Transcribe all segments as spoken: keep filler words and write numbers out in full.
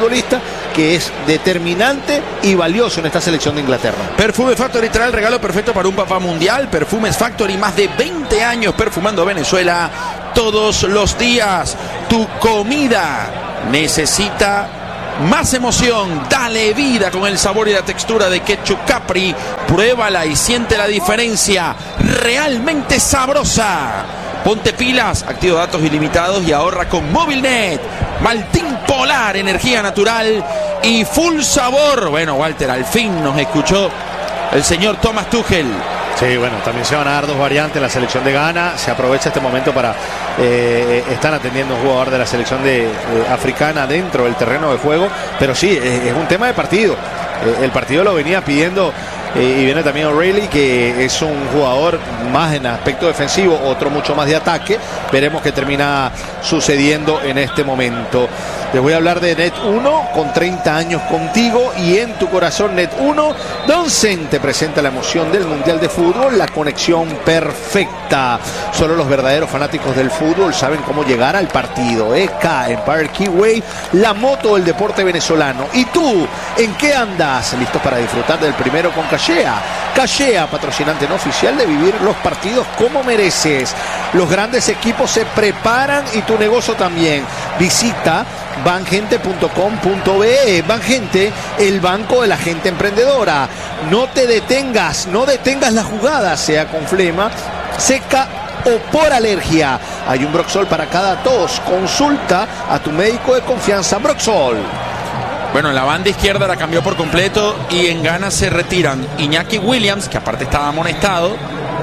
futbolista que es determinante y valioso en esta selección de Inglaterra. Perfume Factory trae el regalo perfecto para un papá mundial. Perfumes Factory, más de veinte años perfumando Venezuela todos los días. Tu comida necesita más emoción, dale vida con el sabor y la textura de Ketchup Capri. Pruébala y siente la diferencia, realmente sabrosa. Ponte pilas, activa datos ilimitados y ahorra con Movilnet. Maltín Polar, energía natural y full sabor. Bueno, Walter, al fin nos escuchó el señor Thomas Tuchel. Sí, bueno, también se van a dar dos variantes en la selección de Ghana. Se aprovecha este momento para... Eh, están atendiendo a un jugador de la selección de, eh, africana dentro del terreno de juego. Pero sí, eh, es un tema de partido. Eh, el partido lo venía pidiendo... Eh, y viene también O'Reilly, que es un jugador más en aspecto defensivo, otro mucho más de ataque. Veremos qué termina sucediendo en este momento. Les voy a hablar de Net uno, con treinta años contigo y en tu corazón. Net uno, Donsen te presenta la emoción del Mundial de Fútbol, la conexión perfecta. Solo los verdaderos fanáticos del fútbol saben cómo llegar al partido. E K Empire Keyway, la moto del deporte venezolano. ¿Y tú, en qué andas? ¿Listos para disfrutar del primero con Cashea? Cashea, patrocinante no oficial de vivir los partidos como mereces. Los grandes equipos se preparan y tu negocio también. Visita Bangente punto com punto be. Bangente, el banco de la gente emprendedora. No te detengas, no detengas la jugada, sea con flema, seca o por alergia. Hay un Broxol para cada tos. Consulta a tu médico de confianza. Broxol. Bueno, la banda izquierda la cambió por completo y en Ghana se retiran Iñaki Williams, que aparte estaba amonestado,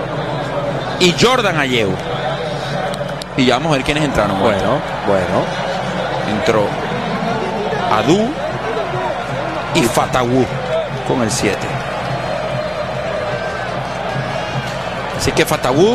y Jordan Ayew. Y ya vamos a ver quiénes entraron. Bueno, bueno. Entró Adu y Fatawu con el siete. Así que Fatawu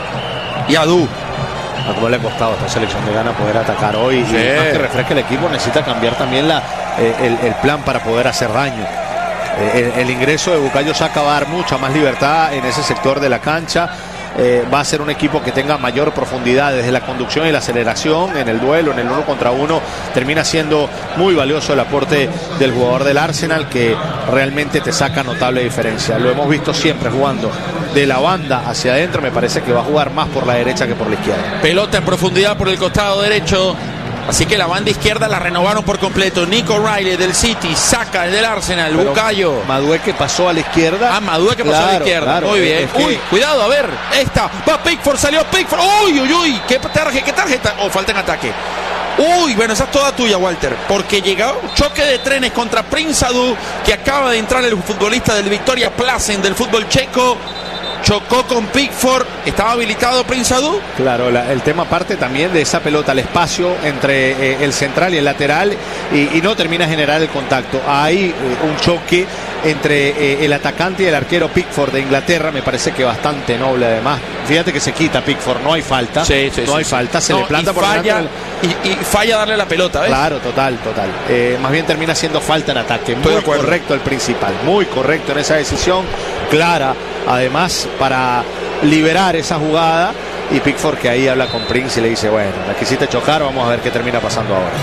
y Adu. A cómo le ha costado a esta selección de Ghana poder atacar hoy. Sí. Y más que refresque el equipo, necesita cambiar también la, eh, el, el plan para poder hacer daño. Eh, el, el ingreso de Bukayo Saka va a dar mucha más libertad en ese sector de la cancha. Eh, va a ser un equipo que tenga mayor profundidad desde la conducción y la aceleración en el duelo, en el uno contra uno. Termina siendo muy valioso el aporte del jugador del Arsenal, que realmente te saca notable diferencia. Lo hemos visto siempre jugando de la banda hacia adentro. Me parece que va a jugar más por la derecha que por la izquierda. Pelota en profundidad por el costado derecho. Así que la banda izquierda la renovaron por completo. Nico Riley del City, Saka el del Arsenal, Pero Bukayo. Madueke pasó a la izquierda. Ah, Madueke pasó claro, a la izquierda. Claro, muy bien. que... Uy, cuidado, a ver. Esta. Va Pickford, salió Pickford. Uy, uy, uy. ¿Qué tarjeta? ¿Qué tarjeta? Oh, falta en ataque. Uy, bueno, esa es toda tuya, Walter. Porque llegó un choque de trenes contra Prince Adu, que acaba de entrar el futbolista del Victoria Plzen del fútbol checo. Chocó con Pickford. ¿Estaba habilitado Prince Adu? Claro, la, el tema parte también de esa pelota, el espacio entre eh, el central y el lateral, y, y no termina de generar el contacto. Hay eh, un choque entre eh, el atacante y el arquero Pickford de Inglaterra, me parece que bastante noble además. Fíjate que se quita Pickford, no hay falta. Sí, sí, no sí, hay sí. falta, se no, le planta y por falla, delante. Y, y falla darle la pelota, ¿ves? Claro, total, total. Eh, más bien termina siendo falta en ataque. Muy correcto el principal, muy correcto en esa decisión, clara, además, para liberar esa jugada. Y Pickford, que ahí habla con Prince y le dice, bueno, la quisiste chocar, vamos a ver qué termina pasando ahora.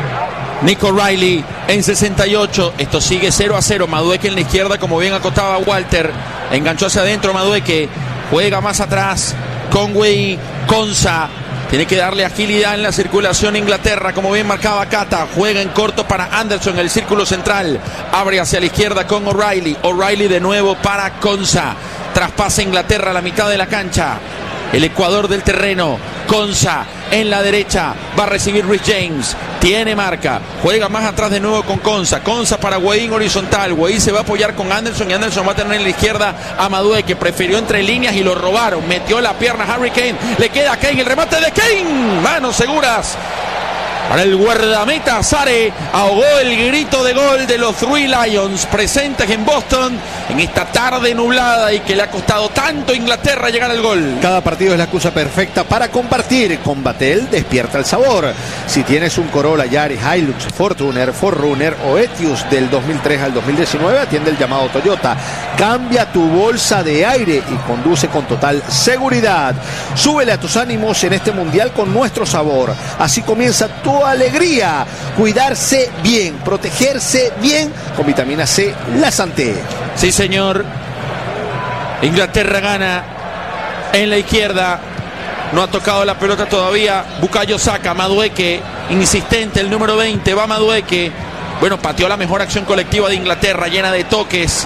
Nico Riley en sesenta y ocho. Esto sigue cero a cero. Madueke en la izquierda, como bien acotaba Walter. Enganchó hacia adentro Madueke. Juega más atrás. Conway Konsa. Tiene que darle agilidad en la circulación Inglaterra, como bien marcaba Cata. Juega en corto para Anderson en el círculo central. Abre hacia la izquierda con O'Reilly. O'Reilly de nuevo para Konsa. Traspasa Inglaterra a la mitad de la cancha. El ecuador del terreno. Konsa en la derecha. Va a recibir Rhys James. Tiene marca. Juega más atrás de nuevo con Konsa. Konsa para Guaín horizontal. Guaín se va a apoyar con Anderson. Y Anderson va a tener en la izquierda a Madueke, que prefirió entre líneas y lo robaron. Metió la pierna Harry Kane. Le queda a Kane. El remate de Kane. Manos seguras para el guardameta. Sare ahogó el grito de gol de los Three Lions presentes en Boston en esta tarde nublada y que le ha costado tanto a Inglaterra llegar al gol. Cada partido es la excusa perfecta para compartir. Con Batel despierta el sabor. Si tienes un Corolla, Yaris, Hilux, Fortuner, cuatro runner o Etios del dos mil tres al dos mil diecinueve, atiende el llamado Toyota. Cambia tu bolsa de aire y conduce con total seguridad. Súbele a tus ánimos en este mundial con nuestro sabor. Así comienza tu tu alegría. Cuidarse bien, protegerse bien con vitamina C, la Santé. Sí, señor. Inglaterra gana en la izquierda. No ha tocado la pelota todavía. Bukayo Saka, Madueke, insistente, el número veinte, va Madueke. Bueno, pateó la mejor acción colectiva de Inglaterra, llena de toques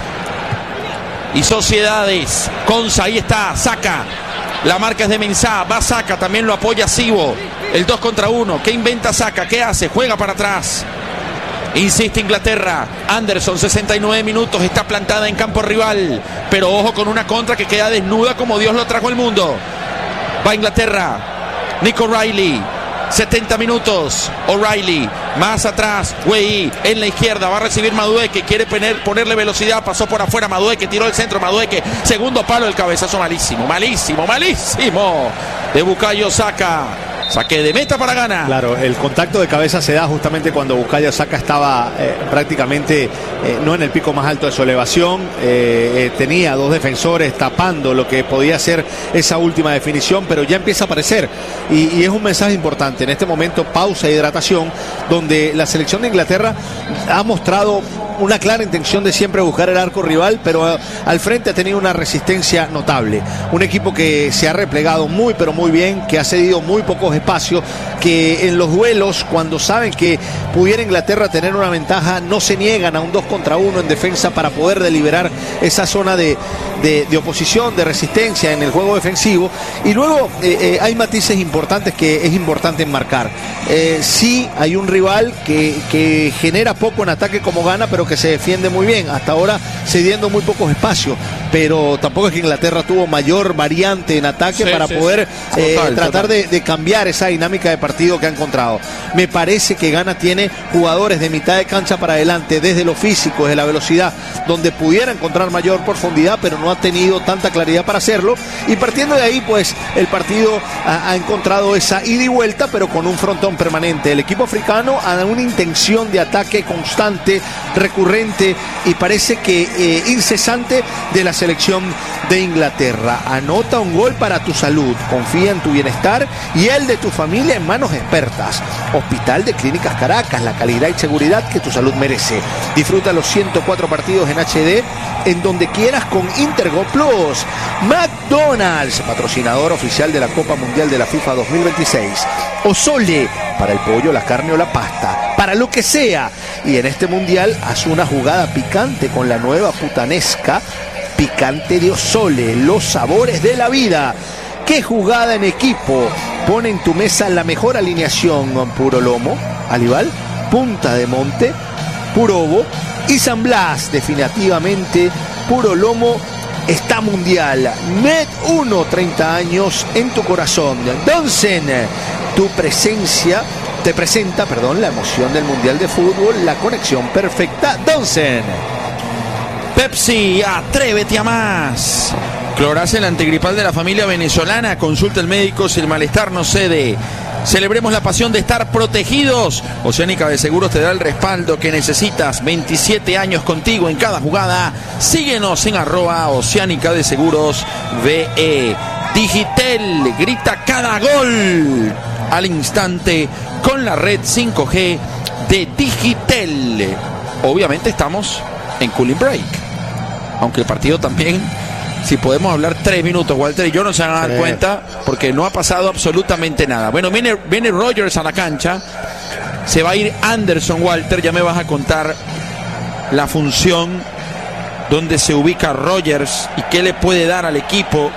y sociedades. Konsa, ahí está, Saka. La marca es de Mensah, va Saka, también lo apoya Sibo. El dos contra uno, ¿qué inventa Saka? ¿Qué hace? Juega para atrás. Insiste Inglaterra. Anderson, sesenta y nueve minutos, está plantada en campo rival. Pero ojo con una contra que queda desnuda como Dios lo trajo al mundo. Va Inglaterra. Nico O'Reilly. setenta minutos. O'Reilly. Más atrás. Wey en la izquierda. Va a recibir Madueke. Quiere poner, ponerle velocidad. Pasó por afuera. Madueke. Tiró el centro. Madueke. Segundo palo. El cabezazo malísimo. Malísimo. Malísimo. De Bukayo Saka. Saque de meta para Ghana. Claro, el contacto de cabeza se da justamente cuando Bukayo Saka estaba eh, prácticamente eh, no en el pico más alto de su elevación. Eh, eh, tenía dos defensores tapando lo que podía ser esa última definición, pero ya empieza a aparecer. Y, y es un mensaje importante. En este momento, pausa e hidratación, donde la selección de Inglaterra ha mostrado una clara intención de siempre buscar el arco rival, pero a, al frente ha tenido una resistencia notable. Un equipo que se ha replegado muy, pero muy bien, que ha cedido muy pocos espacios, que en los duelos, cuando saben que pudiera Inglaterra tener una ventaja, no se niegan a un dos contra uno en defensa para poder deliberar esa zona de, de, de oposición, de resistencia en el juego defensivo. Y luego eh, eh, hay matices importantes que es importante enmarcar. Eh, sí hay un rival que, que genera poco en ataque como Ghana, pero que se defiende muy bien, hasta ahora cediendo muy pocos espacios, pero tampoco es que Inglaterra tuvo mayor variante en ataque sí, para sí, poder sí. Eh, total, tratar total. De, de cambiar esa dinámica de partido que ha encontrado. Me parece que Ghana tiene jugadores de mitad de cancha para adelante, desde lo físico, desde la velocidad, donde pudiera encontrar mayor profundidad, pero no ha tenido tanta claridad para hacerlo, y partiendo de ahí, pues el partido ha, ha encontrado esa ida y vuelta, pero con un frontón permanente. El equipo africano ha una intención de ataque constante, recurrente y parece que eh, incesante de la selección de Inglaterra. Anota un gol para tu salud, confía en tu bienestar y el de tu familia en manos expertas. Hospital de Clínicas Caracas, la calidad y seguridad que tu salud merece. Disfruta los ciento cuatro partidos en H D en donde quieras con Intergo Plus. McDonald's, patrocinador oficial de la Copa Mundial de la FIFA dos mil veintiséis. Osole, para el pollo, la carne o la pasta, para lo que sea. Y en este mundial haz una jugada picante con la nueva putanesca picante de Osole, los sabores de la vida. ¿Qué jugada en equipo pone en tu mesa la mejor alineación? Puro lomo, Alival, Punta de Monte, Puro Ovo y San Blas. Definitivamente Puro Lomo está mundial. Med uno, treinta años en tu corazón. Donsen, tu presencia te presenta, perdón, la emoción del Mundial de Fútbol, la conexión perfecta. Donsen. Pepsi, atrévete a más. Clorace, el antigripal de la familia venezolana. Consulta al médico si el malestar no cede. Celebremos la pasión de estar protegidos. Oceánica de Seguros te da el respaldo que necesitas. veintisiete años contigo en cada jugada. Síguenos en arroba Oceánica de Seguros V E. Digitel, grita cada gol al instante con la red cinco G de Digitel. Obviamente estamos en cooling break, aunque el partido también, si podemos hablar tres minutos, Walter y yo no se van a dar sí. cuenta, porque no ha pasado absolutamente nada. Bueno, viene, viene Rogers a la cancha, se va a ir Anderson, Walter, ya me vas a contar la función donde se ubica Rogers y qué le puede dar al equipo.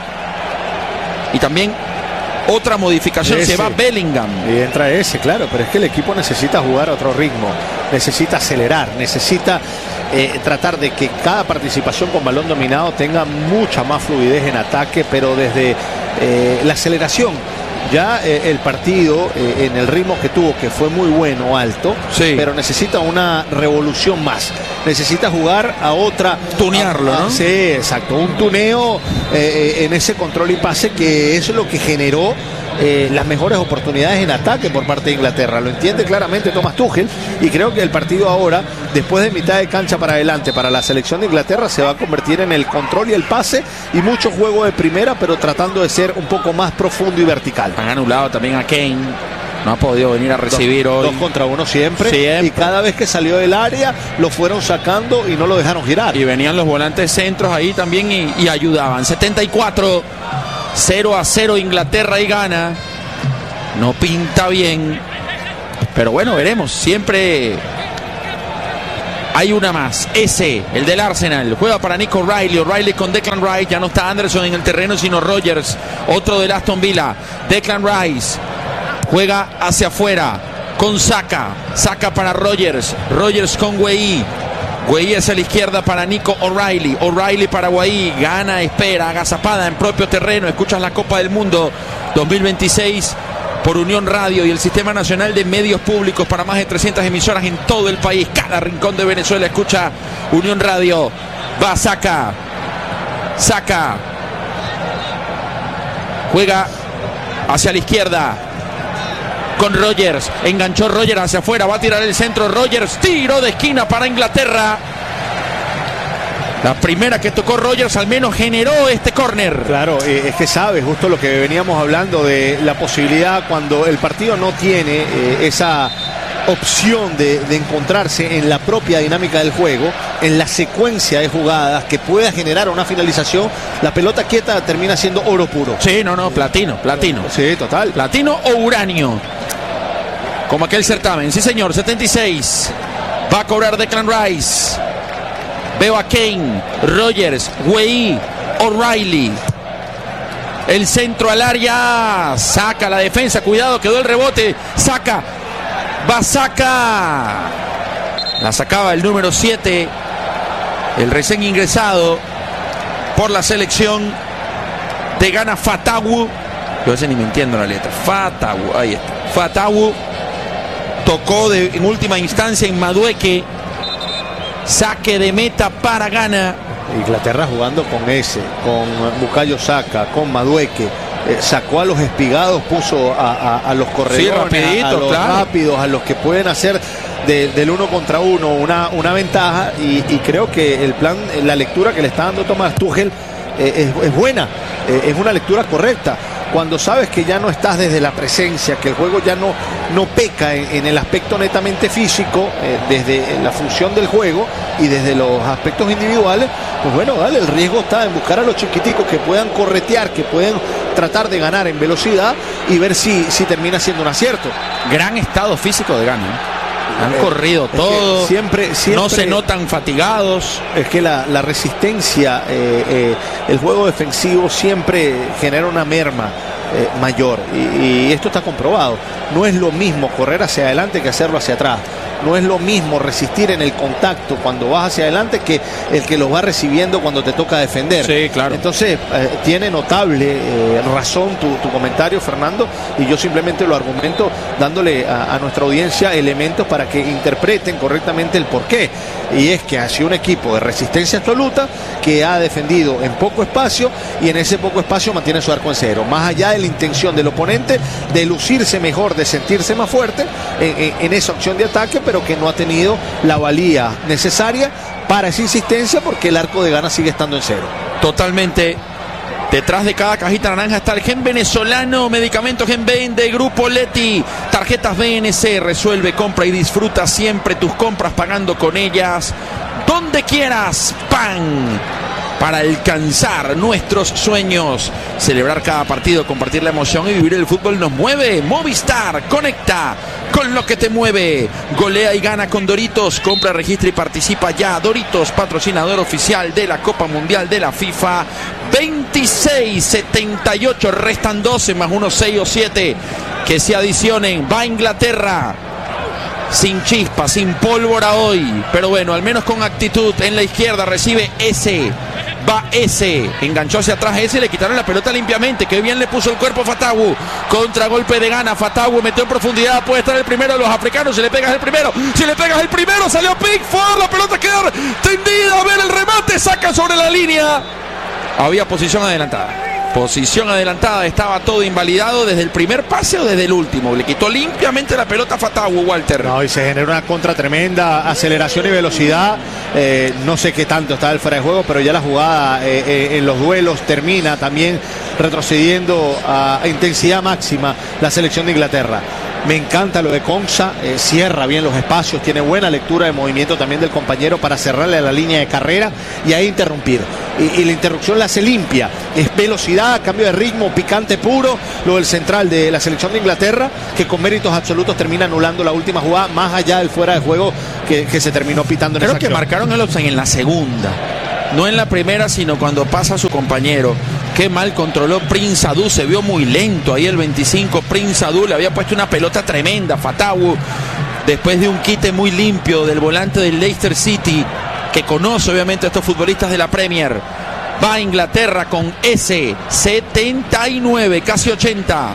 Y también otra modificación, ese. Se va Bellingham. Y entra ese, claro, pero es que el equipo necesita jugar a otro ritmo, necesita acelerar, necesita eh, tratar de que cada participación con balón dominado tenga mucha más fluidez en ataque, pero desde eh, la aceleración. Ya eh, el partido eh, en el ritmo que tuvo, que fue muy bueno, alto, sí. Pero necesita una revolución más. Necesita jugar a otra... Tunearlo, a, a, ¿no? Sí, exacto. Un tuneo eh, en ese control y pase, que es lo que generó eh, las mejores oportunidades en ataque por parte de Inglaterra. Lo entiende claramente Thomas Tuchel, y creo que el partido ahora, después de mitad de cancha para adelante, para la selección de Inglaterra, se va a convertir en el control y el pase y mucho juego de primera, pero tratando de ser un poco más profundo y vertical. Han anulado también a Kane. No ha podido venir a recibir dos, hoy. Dos contra uno siempre, siempre. Y cada vez que salió del área lo fueron sacando y no lo dejaron girar. Y venían los volantes centros ahí también y, y ayudaban. setenta y cuatro, cero a cero Inglaterra y gana. No pinta bien. Pero bueno, veremos. Siempre hay una más. Ese, el del Arsenal. Juega para Nico O'Reilly. O'Reilly con Declan Rice. Ya no está Anderson en el terreno, sino Rogers. Otro del Aston Villa. Declan Rice. Juega hacia afuera con Saka. Saka para Rogers. Rogers con Guehi. Guehi hacia la izquierda para Nico O'Reilly. O'Reilly para Guehi. Gana, espera, agazapada en propio terreno. Escuchas la Copa del Mundo dos mil veintiséis por Unión Radio y el Sistema Nacional de Medios Públicos para más de trescientas emisoras en todo el país. Cada rincón de Venezuela escucha Unión Radio. Va Saka. Saka. Juega hacia la izquierda con Rogers, enganchó Rogers hacia afuera, va a tirar el centro Rogers, tiro de esquina para Inglaterra. La primera que tocó Rogers al menos generó este córner. Claro, eh, es que sabe justo lo que veníamos hablando de la posibilidad cuando el partido no tiene eh, esa opción de, de encontrarse en la propia dinámica del juego, en la secuencia de jugadas que pueda generar una finalización. La pelota quieta termina siendo oro puro. Sí, no, no, platino, platino. Sí, total. Platino o uranio, como aquel certamen. Sí, señor, setenta y seis. Va a cobrar Declan Rice. Veo a Kane, Rogers, Guehi, O'Reilly. El centro al área. Saca la defensa. Cuidado, quedó el rebote. Saca. Va Saka. La sacaba el número siete. El recién ingresado por la selección de Ghana, Fatawu. Yo a veces ni me entiendo la letra. Fatawu. Ahí está. Fatawu. Tocó de, en última instancia en Madueke. Saque de meta para Ghana. Inglaterra jugando con ese, con Bukayo Saka, con Madueke. Eh, sacó a los espigados, puso a, a, a los corredores, sí, rapidito, a, a los claro. rápidos, a los que pueden hacer de, del uno contra uno una, una ventaja. Y, y creo que el plan, la lectura que le está dando Thomas Tuchel eh, es, es buena, eh, es una lectura correcta. Cuando sabes que ya no estás desde la presencia, que el juego ya no, no peca en, en el aspecto netamente físico, eh, desde la función del juego y desde los aspectos individuales, pues bueno, dale, el riesgo está en buscar a los chiquiticos que puedan corretear, que puedan tratar de ganar en velocidad y ver si, si termina siendo un acierto. Gran estado físico de Ghana. Han eh, corrido todo, siempre, siempre, no se notan fatigados. Es que la, la resistencia, eh, eh, el juego defensivo siempre genera una merma eh, mayor y, y esto está comprobado. No es lo mismo correr hacia adelante que hacerlo hacia atrás. No es lo mismo resistir en el contacto cuando vas hacia adelante que el que lo va recibiendo cuando te toca defender. Sí, claro. Entonces, eh, tiene notable eh, razón tu, tu comentario, Fernando, y yo simplemente lo argumento dándole a, a nuestra audiencia elementos para que interpreten correctamente el porqué. Y es que ha sido un equipo de resistencia absoluta que ha defendido en poco espacio y en ese poco espacio mantiene su arco en cero. Más allá de la intención del oponente de lucirse mejor, de sentirse más fuerte en, en, en esa opción de ataque, pero que no ha tenido la valía necesaria para esa insistencia porque el arco de Ghana sigue estando en cero. Totalmente. Detrás de cada cajita naranja está el Gen Venezolano, medicamentos Gen Ben de Grupo Leti, tarjetas B N C, resuelve, compra y disfruta siempre tus compras pagando con ellas donde quieras. Pan para alcanzar nuestros sueños, celebrar cada partido, compartir la emoción y vivir el fútbol nos mueve. Movistar, conecta con lo que te mueve. Golea y gana con Doritos. Compra, registra y participa ya. Doritos, patrocinador oficial de la Copa Mundial de la FIFA. veintiséis setenta y ocho, restan doce más uno, seis o siete que se adicionen. Va Inglaterra sin chispa, sin pólvora hoy, pero bueno, al menos con actitud. En la izquierda recibe ese. Va ese, enganchó hacia atrás ese, le quitaron la pelota limpiamente. Qué bien le puso el cuerpo a Fatawu. Contragolpe de Ghana, Fatawu metió en profundidad. Puede estar el primero de los africanos. Si le pegas el primero, si le pegas el primero, salió Pickford. La pelota queda tendida. A ver el remate, saca sobre la línea. Había posición adelantada. Posición adelantada, estaba todo invalidado desde el primer pase o desde el último. Le quitó limpiamente la pelota a Fatawu, Walter. No, y se generó una contra tremenda, aceleración y velocidad. Eh, no sé qué tanto está el fuera de juego, pero ya la jugada eh, eh, en los duelos termina también retrocediendo a, a intensidad máxima la selección de Inglaterra. Me encanta lo de Konsa, eh, cierra bien los espacios, tiene buena lectura de movimiento también del compañero para cerrarle a la línea de carrera y ahí interrumpir. Y, y la interrupción la hace limpia, es velocidad, cambio de ritmo, picante puro. Lo del central de la selección de Inglaterra, que con méritos absolutos termina anulando la última jugada, más allá del fuera de juego que, que se terminó pitando en Creo esa que acción. marcaron el offside en la segunda, no en la primera, sino cuando pasa a su compañero. Qué mal controló Prince Adu, se vio muy lento ahí el veinticinco. Prince Adu le había puesto una pelota tremenda, Fatawu, después de un quite muy limpio del volante del Leicester City, que conoce obviamente a estos futbolistas de la Premier. Va a Inglaterra con ese setenta y nueve, casi ochenta.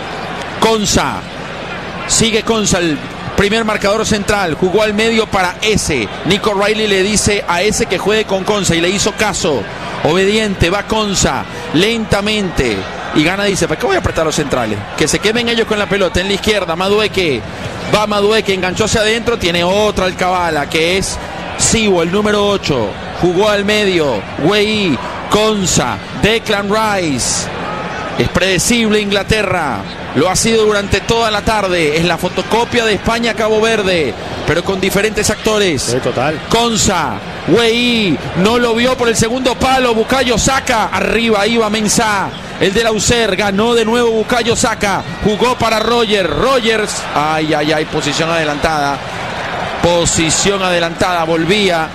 Konsa, sigue Konsa, el primer marcador central, jugó al medio para ese. Nico Riley le dice a ese que juegue con Konsa y le hizo caso. Obediente, va Konsa, lentamente. Y Gana dice, ¿para qué voy a apretar los centrales? Que se queden ellos con la pelota en la izquierda. Madueke, va Madueke, enganchó hacia adentro, tiene otra alcabala, que es Siwo, el número ocho. Jugó al medio, Wei, Konsa, Declan Rice. Es predecible Inglaterra, lo ha sido durante toda la tarde. Es la fotocopia de España-Cabo Verde, pero con diferentes actores. Sí, total. Konsa, Wei, no lo vio por el segundo palo. Bukayo Saka, arriba iba Mensah, el de la U C E R, ganó de nuevo Bukayo Saka, jugó para Roger, Rogers, ay, ay, ay, posición adelantada, posición adelantada, volvía,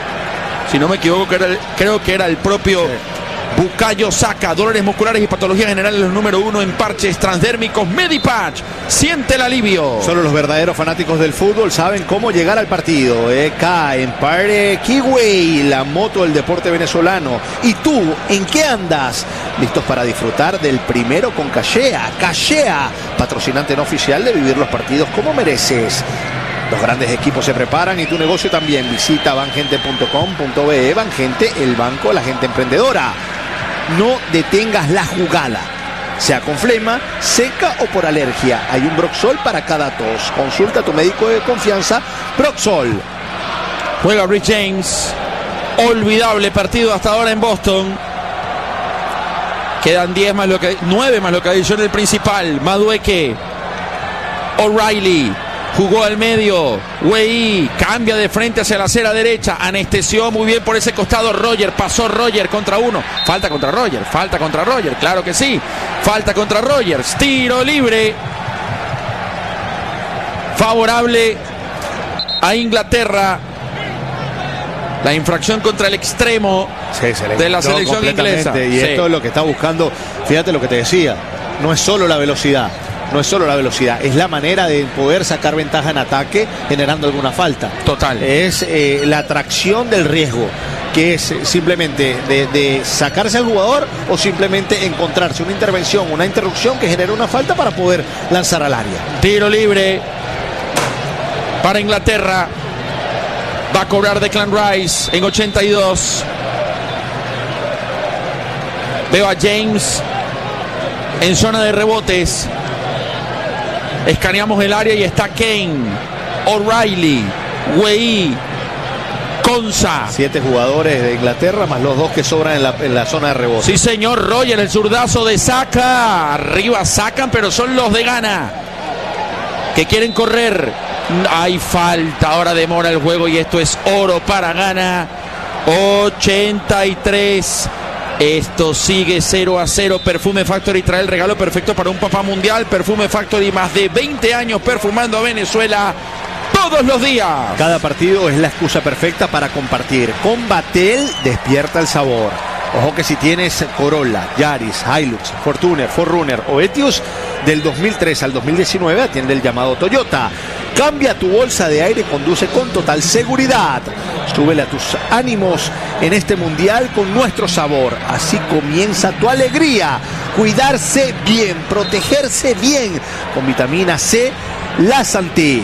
si no me equivoco, que era el, creo que era el propio... Sí. Bukayo Saka, dolores musculares y patologías generales, los número uno en parches transdérmicos Medipatch. Siente el alivio. Solo los verdaderos fanáticos del fútbol saben cómo llegar al partido. E K Empire Kiwi, la moto del deporte venezolano. ¿Y tú, en qué andas? Listos para disfrutar del primero con Cashea. Cashea, patrocinante no oficial de vivir los partidos como mereces. Los grandes equipos se preparan y tu negocio también. Visita bangente punto com punto be. Bangente, el banco de la gente emprendedora. No detengas la jugada, sea con flema, seca o por alergia. Hay un Broxol para cada tos. Consulta a tu médico de confianza. Broxol. Juega Rich James. Olvidable partido hasta ahora en Boston. Quedan diez más lo que nueve más lo que adicionó el principal. Madueke, O'Reilly. Jugó al medio, Wei, cambia de frente hacia la acera derecha, anestesió muy bien por ese costado Roger, pasó Roger contra uno, falta contra Roger, falta contra Roger, claro que sí, falta contra Roger, tiro libre, favorable a Inglaterra, la infracción contra el extremo sí, de la selección inglesa. Y sí. Esto es lo que está buscando, fíjate lo que te decía, no es solo la velocidad. No es solo la velocidad, es la manera de poder sacar ventaja en ataque generando alguna falta. Total. Es eh, la atracción del riesgo, que es simplemente de, de sacarse al jugador o simplemente encontrarse una intervención, una interrupción que genere una falta para poder lanzar al área. Tiro libre para Inglaterra. Va a cobrar Declan Rice en ochenta y dos. Veo a James en zona de rebotes. Escaneamos el área y está Kane, O'Reilly, Wei, Konsa. Siete jugadores de Inglaterra más los dos que sobran en la, en la zona de rebote. Sí, señor. Roger, el zurdazo de Saka. Arriba sacan, pero son los de Ghana que quieren correr. Hay falta, ahora demora el juego y esto es oro para Ghana. ochenta y tres. Esto sigue cero a cero. Perfume Factory trae el regalo perfecto para un papá mundial. Perfume Factory, más de veinte años perfumando a Venezuela todos los días. Cada partido es la excusa perfecta para compartir. Con Batel despierta el sabor. Ojo que si tienes Corolla, Yaris, Hilux, Fortuner, cuatro runner o Etios, del dos mil tres al dos mil diecinueve atiende el llamado Toyota. Cambia tu bolsa de aire y conduce con total seguridad. Súbele a tus ánimos en este mundial con nuestro sabor. Así comienza tu alegría. Cuidarse bien, protegerse bien. Con vitamina C, La Santé.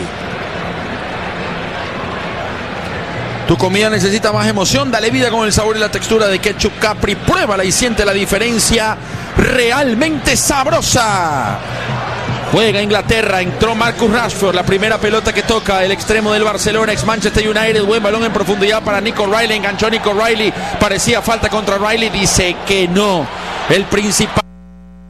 Tu comida necesita más emoción. Dale vida con el sabor y la textura de Ketchup Capri. Pruébala y siente la diferencia. Realmente sabrosa. Juega Inglaterra, entró Marcus Rashford, la primera pelota que toca el extremo del Barcelona, ex Manchester United, buen balón en profundidad para Nico Riley, enganchó Nico Riley, parecía falta contra Riley, dice que no, el principal.